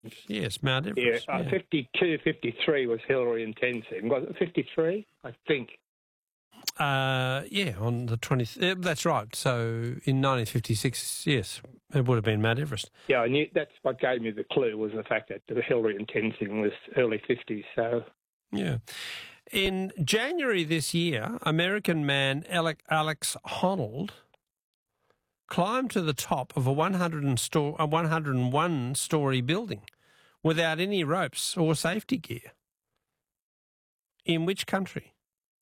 Yes, Mount Yeah, Everest. 52, 53 was Hillary and Tenzing. Was it 53? I think. On the 20th. That's right. So in 1956, yes, it would have been Mount Everest. Yeah, I knew that's what gave me the clue, was the fact that the Hillary and Tenzing was early 50s. So yeah. In January this year, American man Alex Honnold climbed to the top of a 101-story building without any ropes or safety gear. In which country?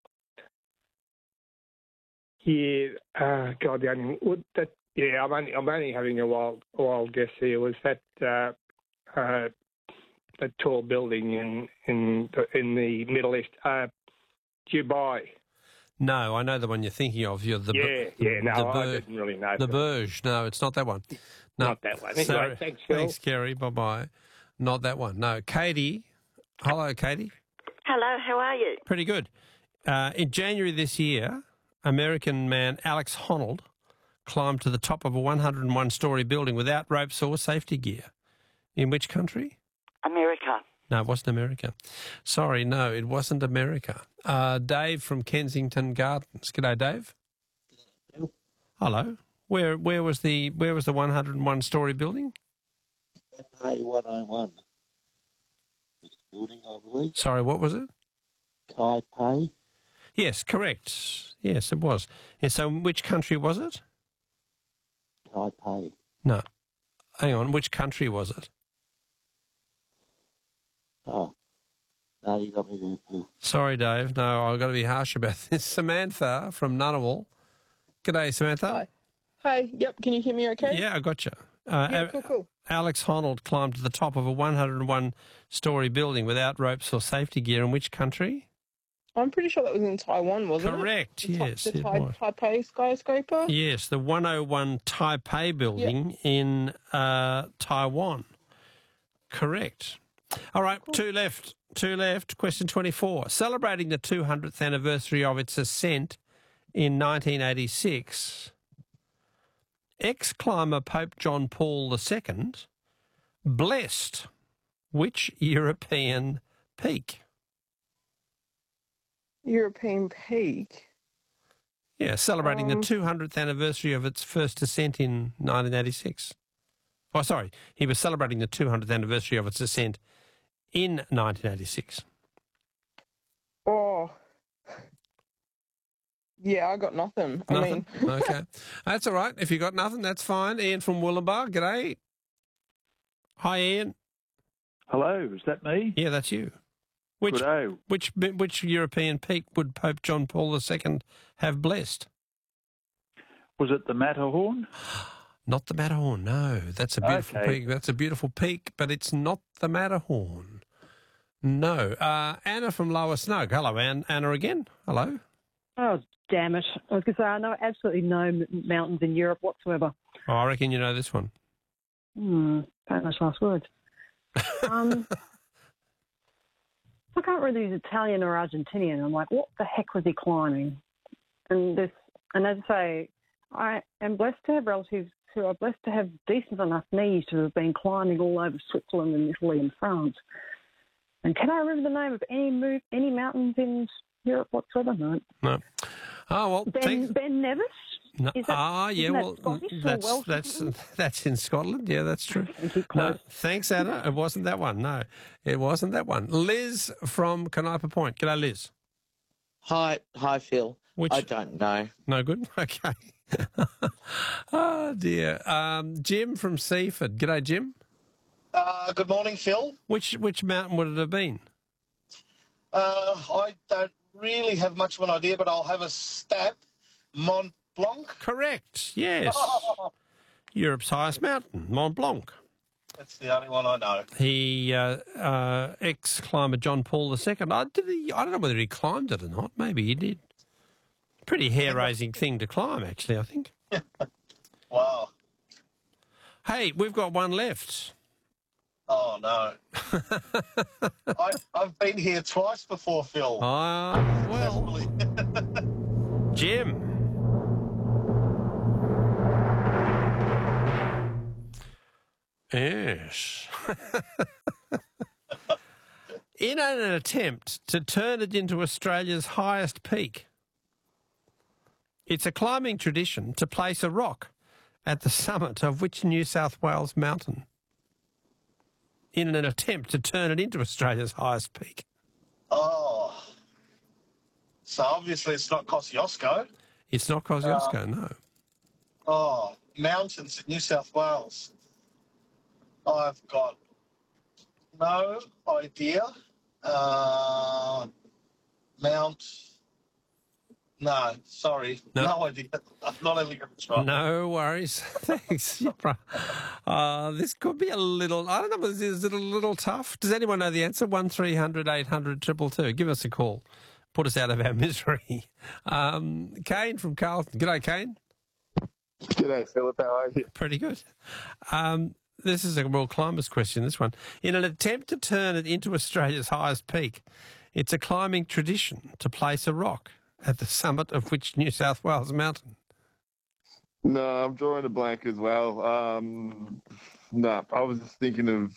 yeah, God, I'm only having a wild guess here. Was that that tall building in the Middle East, Dubai? No, I know the one you're thinking of. You're I didn't really know. The Burj. No, it's not that one. No, not that one. Anyway, thanks, Phil. Thanks, Kerry. Bye-bye. Not that one. No, Katie. Hello, Katie. Hello, how are you? Pretty good. In January this year, American man Alex Honnold climbed to the top of a 101-story building without ropes or safety gear. In which country? America. No, it wasn't America. Sorry, no, it wasn't America. Dave from Kensington Gardens. G'day, Dave. Hello. Where was the 101-story building? Taipei 101. This building, I believe. Sorry, what was it? Taipei. Yes, correct. Yes, it was. And so which country was it? Taipei. No. Hang on, which country was it? Oh. No, you got me there too. Sorry, Dave. No, I've got to be harsh about this. Samantha from Ngunnawal. G'day, Samantha. Hi. Yep. Can you hear me okay? Yeah, I got you. Cool. Alex Honnold climbed to the top of a 101-story building without ropes or safety gear. In which country? I'm pretty sure that was in Taiwan, wasn't Correct, it? yes. The Taipei skyscraper? Yes, the 101 Taipei building in Taiwan. Correct. All right, cool. Two left. Question 24. Celebrating the 200th anniversary of its ascent in 1986, ex-climber Pope John Paul II blessed which European peak? European peak? Yeah, celebrating the 200th anniversary of its first ascent in 1986. Oh, sorry, he was celebrating the 200th anniversary of its ascent in 1986. Oh, yeah, I got nothing. Nothing? Okay. That's all right. If you got nothing, that's fine. Ian from Wollumbar, g'day. Hi, Ian. Hello, is that me? Yeah, that's you. Which European peak would Pope John Paul II have blessed? Was it the Matterhorn? Not the Matterhorn, no. That's a beautiful peak. That's a beautiful peak, but it's not the Matterhorn. No. Anna from Lower Snug. Hello, Anna again. Hello. Oh, damn it. I was going to say, I know absolutely no mountains in Europe whatsoever. Oh, I reckon you know this one. Famous last words. I can't really use Italian or Argentinian. I'm like, what the heck was he climbing? And as I say, I am blessed to have relatives who are blessed to have decent enough knees to have been climbing all over Switzerland and Italy and France. And can I remember the name of any mountains in Europe whatsoever? No. Oh well. Ben Nevis. No. That's in Scotland. Yeah, that's true. No, thanks, Anna. It wasn't that one. No, it wasn't that one. Liz from Canopa Point. G'day, Liz. Hi, Phil. I don't know. No good. Okay. Oh dear. Jim from Seaford. G'day, Jim. Good morning, Phil. Which mountain would it have been? I don't really have much of an idea, but I'll have a stab. Mont Blanc? Correct, yes. Europe's highest mountain, Mont Blanc. That's the only one I know. He, ex-climber John Paul II, I don't know whether he climbed it or not. Maybe he did. Pretty hair-raising thing to climb, actually, I think. Wow. Hey, we've got one left. Oh, no. I've been here twice before, Phil. Well. Jim. Yes. In an attempt to turn it into Australia's highest peak, it's a climbing tradition to place a rock at the summit of which New South Wales mountain? In an attempt to turn it into Australia's highest peak. Oh. So obviously it's not Kosciuszko. It's not Kosciuszko, no. Oh, mountains in New South Wales. I've got no idea. No, sorry. No idea. I'm not even going to try. No worries. Thanks. This could be a little, I don't know, is it a little tough? Does anyone know the answer? 1300 800 222. Give us a call. Put us out of our misery. Kane from Carlton. G'day, Kane. G'day, Philip. How are you? Pretty good. This is a world climbers question, this one. In an attempt to turn it into Australia's highest peak, it's a climbing tradition to place a rock at the summit of which New South Wales mountain? No, I'm drawing a blank as well. No, I was just thinking of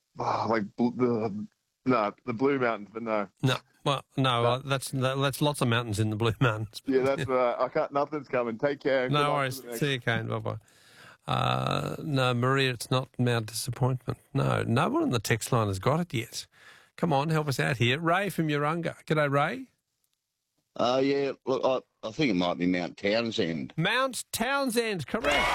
the Blue Mountains, but no. No, well, no, that's lots of mountains in the Blue Mountains. Yeah, that's right. I can't. Nothing's coming. Take care. No worries. See you, Kane. Bye bye. No, Maria, it's not Mount Disappointment. No one on the text line has got it yet. Come on, help us out here. Ray from Urunga. G'day, Ray. Yeah, look, I think it might be Mount Townsend. Mount Townsend, correct.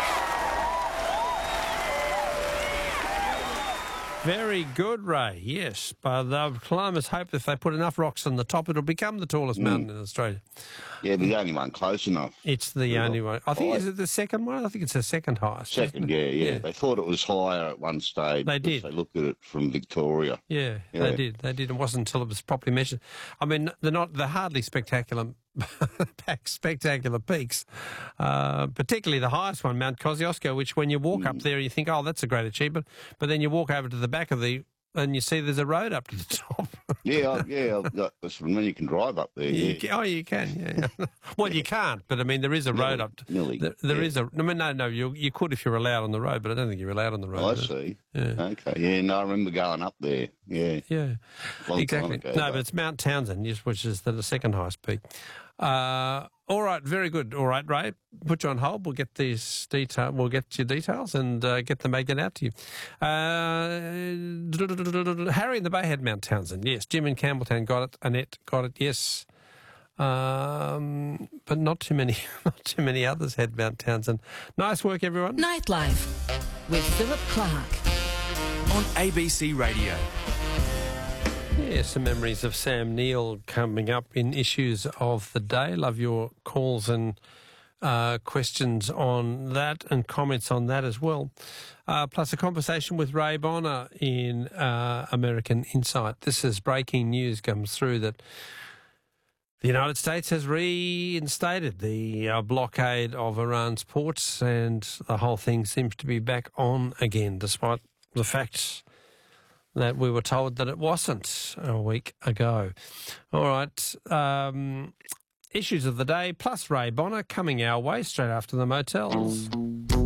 Very good, Ray. Yes, but the climbers hope if they put enough rocks on the top, it'll become the tallest mountain in Australia. Yeah, but the only one close enough. It's the only one. I think, is it the second one? I think it's the second highest. Second, yeah. They thought it was higher at one stage. They did. They looked at it from Victoria. Yeah, they did. It wasn't until it was properly measured. I mean, they're hardly spectacular peaks, particularly the highest one, Mount Kosciuszko, which when you walk up there, you think, oh, that's a great achievement. But then you walk over to the back of and you see there's a road up to the top. That's when you can drive up there. Yeah. You can, yeah. Well, you can't, but I mean, there is a road up. There is a. I mean, no, you could if you're allowed on the road, but I don't think you're allowed on the road. Oh, I see. Yeah. Okay. Yeah. No, I remember going up there. Yeah. Yeah. Exactly. But it's Mount Townsend, which is the second highest peak. All right, very good. All right, Ray, put you on hold. We'll get these details. We'll get your details and get the magnet out to you. Harry in the Bay had Mount Townsend. Yes, Jim in Campbelltown got it. Annette got it. Yes, but not too many. Not too many others had Mount Townsend. Nice work, everyone. Nightlife with Philip Clark on ABC Radio. Yeah, some memories of Sam Neill coming up in issues of the day. Love your calls and questions on that and comments on that as well. Plus a conversation with Ray Bonner in American Insight. This is breaking news comes through that the United States has reinstated the blockade of Iran's ports, and the whole thing seems to be back on again, despite the fact that we were told that it wasn't a week ago. All right. Issues of the day plus Ray Bonner coming our way straight after the Motels.